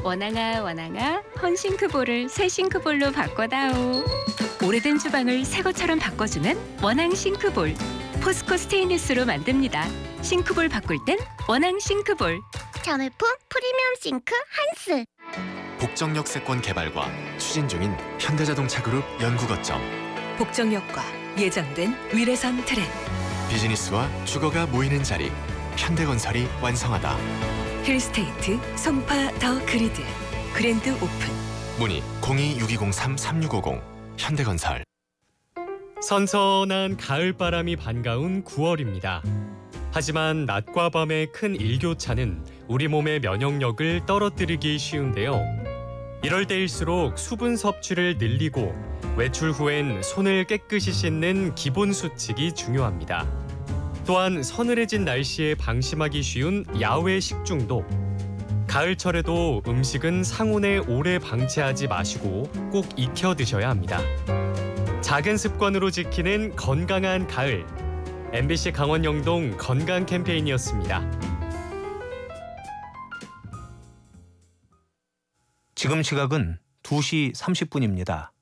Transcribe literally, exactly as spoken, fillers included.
원앙아 원앙아 헌싱크볼을 새 싱크볼로 바꿔다오. 오래된 주방을 새 것처럼 바꿔주는 원앙 싱크볼. 포스코 스테인리스로 만듭니다. 싱크볼 바꿀 땐 원앙 싱크볼. 자매품 프리미엄 싱크 한스. 복정역 세권 개발과 추진 중인 현대자동차 그룹 연구 거점. 복정역과 예정된 위례선 트램. 비즈니스와 주거가 모이는 자리. 현대건설이 완성하다. 힐스테이트 송파 더 그리드 그랜드 오픈. 문의 공이 육이공삼 삼육오공. 현대건설. 선선한 가을바람이 반가운 구월입니다. 하지만 낮과 밤의 큰 일교차는 우리 몸의 면역력을 떨어뜨리기 쉬운데요. 이럴 때일수록 수분 섭취를 늘리고 외출 후엔 손을 깨끗이 씻는 기본 수칙이 중요합니다. 또한 서늘해진 날씨에 방심하기 쉬운 야외 식중독. 가을철에도 음식은 상온에 오래 방치하지 마시고 꼭 익혀 드셔야 합니다. 작은 습관으로 지키는 건강한 가을. 엠비씨 강원 영동 건강 캠페인이었습니다. 지금 시각은 두 시 삼십 분입니다.